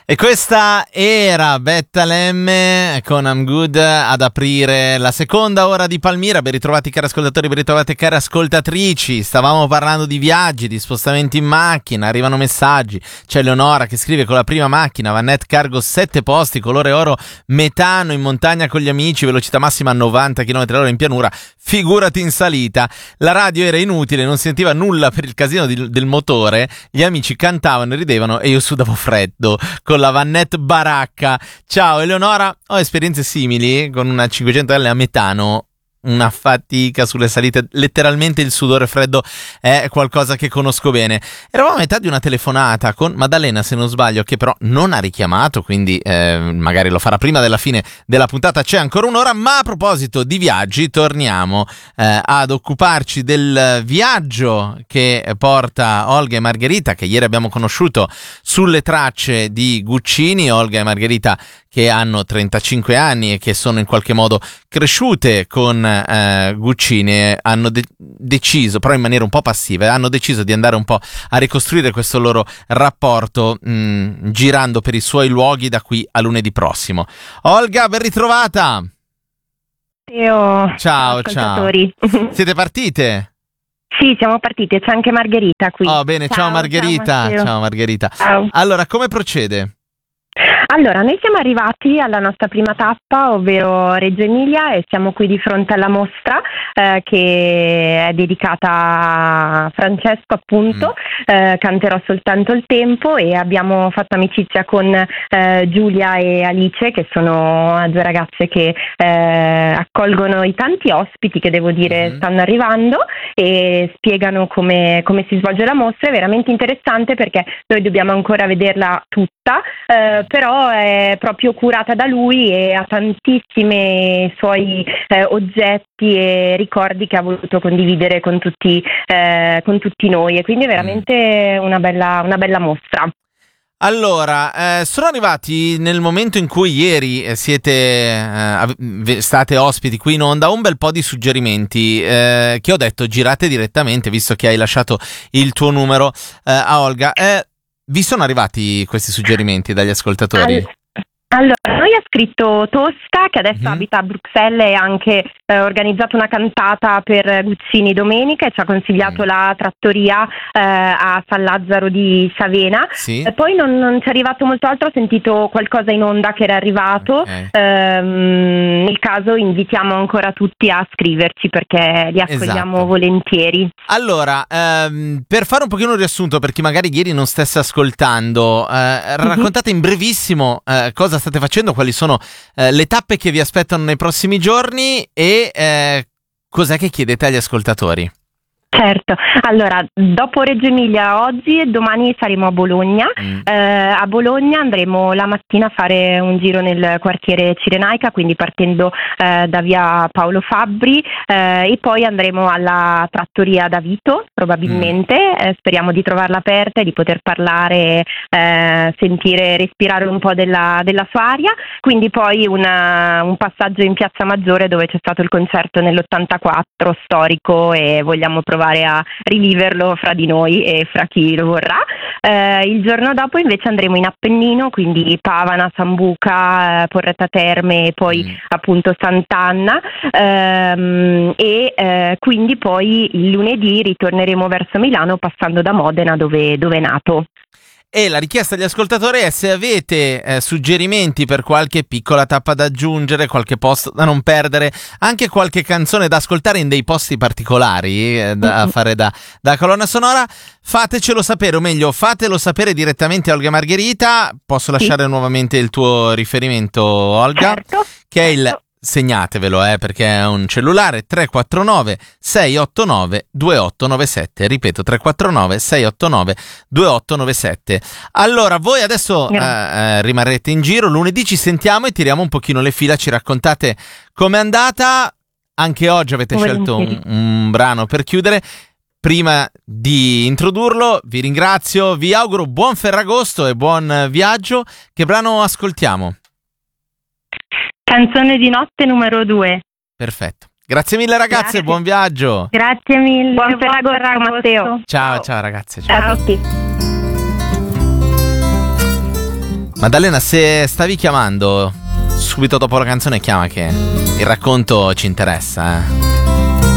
E questa era Bettalemme con I'm Good ad aprire la seconda ora di Palmira. Ben ritrovati cari ascoltatori, ben ritrovate cari ascoltatrici. Stavamo parlando di viaggi, di spostamenti in macchina, arrivano messaggi. C'è Leonora che scrive: con la prima macchina Vanette Cargo 7 posti, colore oro metano, in montagna con gli amici, velocità massima a 90 km/h in pianura, figurati in salita. La radio era inutile, non si sentiva nulla per il casino del motore, gli amici cantavano e ridevano e io sudavo freddo con la Vanette baracca. Ciao Eleonora, ho esperienze simili con una 500L a metano. Una fatica sulle salite, letteralmente il sudore freddo è qualcosa che conosco bene. Eravamo a metà di una telefonata con Maddalena, se non sbaglio, che però non ha richiamato, quindi magari lo farà prima della fine della puntata, c'è ancora un'ora. Ma a proposito di viaggi, torniamo ad occuparci del viaggio che porta Olga e Margherita, che ieri abbiamo conosciuto sulle tracce di Guccini. Olga e Margherita che hanno 35 anni e che sono in qualche modo cresciute con Guccini, hanno deciso, però in maniera un po' passiva, hanno deciso di andare un po' a ricostruire questo loro rapporto girando per i suoi luoghi da qui a lunedì prossimo. Olga, ben ritrovata! Ciao. Siete partite? Sì, siamo partite, c'è anche Margherita qui. Oh, bene, ciao Margherita. Ciao Margherita. Ciao. Allora, come procede? Allora, noi siamo arrivati alla nostra prima tappa, ovvero Reggio Emilia, e siamo qui di fronte alla mostra che è dedicata a Francesco, appunto. Canterò soltanto il tempo, e abbiamo fatto amicizia con Giulia e Alice, che sono due ragazze che accolgono i tanti ospiti che, devo dire, stanno arrivando, e spiegano come si svolge la mostra. È veramente interessante perché noi dobbiamo ancora vederla tutta, però è proprio curata da lui e ha tantissimi suoi oggetti e ricordi che ha voluto condividere con tutti noi, e quindi è veramente una bella mostra. Allora, sono arrivati nel momento in cui ieri state ospiti qui in onda un bel po' di suggerimenti che ho detto girate direttamente, visto che hai lasciato il tuo numero a Olga. Vi sono arrivati questi suggerimenti dagli ascoltatori? Allora, noi ha scritto Tosca, che adesso abita a Bruxelles e ha anche organizzato una cantata per Guccini domenica, e ci ha consigliato la trattoria a San Lazzaro di Savena. Sì. Poi non ci è arrivato molto altro, ho sentito qualcosa in onda che era arrivato. Okay. Nel caso invitiamo ancora tutti a scriverci, perché li accogliamo volentieri. Allora, per fare un pochino un riassunto per chi magari ieri non stesse ascoltando, raccontate in brevissimo cosa state facendo, quali sono le tappe che vi aspettano nei prossimi giorni e cos'è che chiedete agli ascoltatori. Certo, allora dopo Reggio Emilia oggi e domani saremo a Bologna. A Bologna andremo la mattina a fare un giro nel quartiere Cirenaica, quindi partendo da via Paolo Fabbri, e poi andremo alla trattoria da Vito probabilmente. Speriamo di trovarla aperta e di poter parlare, sentire, respirare un po' della sua aria. Quindi poi un passaggio in Piazza Maggiore, dove c'è stato il concerto nell'84 storico, e vogliamo provare a riviverlo fra di noi e fra chi lo vorrà. Il giorno dopo invece andremo in Appennino, quindi Pavana, Sambuca, Porretta Terme e poi appunto Sant'Anna, e quindi poi il lunedì ritorneremo verso Milano, passando da Modena, dove è nato. E la richiesta agli ascoltatori è: se avete suggerimenti per qualche piccola tappa da aggiungere, qualche posto da non perdere, anche qualche canzone da ascoltare in dei posti particolari da fare da colonna sonora, fatecelo sapere, o meglio fatelo sapere direttamente a Olga Margherita. Posso lasciare nuovamente il tuo riferimento, Olga? Certo. Che è il... Segnatevelo, perché è un cellulare: 349 689 2897. Ripeto, 349 689 2897. Allora, voi adesso rimarrete in giro, lunedì ci sentiamo e tiriamo un pochino le fila, ci raccontate com'è andata. Anche oggi avete scelto un brano per chiudere. Prima di introdurlo vi ringrazio, vi auguro buon Ferragosto e buon viaggio. Che brano ascoltiamo? Canzone di notte numero 2. Perfetto. Grazie mille ragazze, Grazie. Buon viaggio. Grazie mille. Buon Ferragosto, Matteo. Ciao ragazze. Ciao a tutti. Maddalena, se stavi chiamando subito dopo la canzone, chiama che il racconto ci interessa,